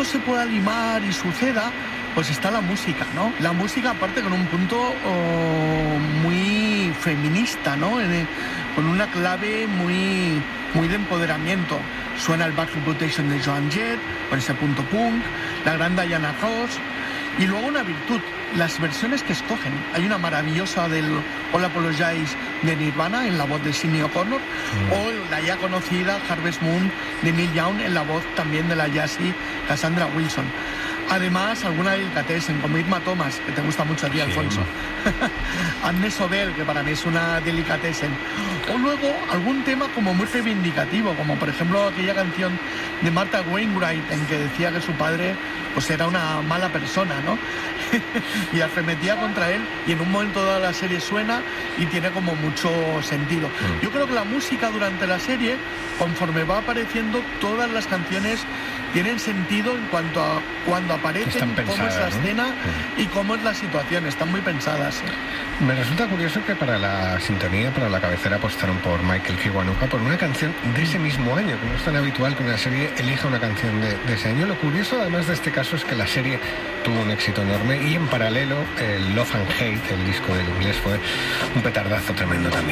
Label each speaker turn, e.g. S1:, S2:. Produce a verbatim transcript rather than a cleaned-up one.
S1: se pueda limar y suceda, pues está la música, ¿no? La música, aparte, con un punto oh, muy feminista, ¿no? En el, con una clave muy, muy de empoderamiento. Suena el Bad Reputation de Joan Jett, con ese punto punk, la gran Diana Ross, y luego una virtud, las versiones que escogen. Hay una maravillosa del All Apologize de Nirvana en la voz de Sinéad O'Connor, mm. o la ya conocida Harvest Moon de Neil Young en la voz también de la Jessie Cassandra Wilson. Además, alguna delicatessen, como Irma Thomas, que te gusta mucho a ti, Alfonso. Sí. Agnes Obel, que para mí es una delicatessen. O luego algún tema como muy reivindicativo, como por ejemplo aquella canción de Martha Wainwright, en que decía que su padre pues era una mala persona, ¿no? Y arremetía contra él, y en un momento dado la serie suena y tiene como mucho sentido. Mm. Yo creo que la música durante la serie, conforme va apareciendo, todas las canciones tienen sentido en cuanto a cuando aparecen, pensadas, cómo es la escena, ¿no? Y cómo es la situación, están muy pensadas. ¿eh?
S2: Me resulta curioso que para la sintonía, para la cabecera, apostaron por Michael Kiwanuka, por una canción de ese mismo año, que no es tan habitual que una serie elija una canción de, de ese año. Lo curioso, además de este caso, es que la serie tuvo un éxito enorme, y en paralelo el Love and Hate, el disco del inglés, fue un petardazo tremendo también.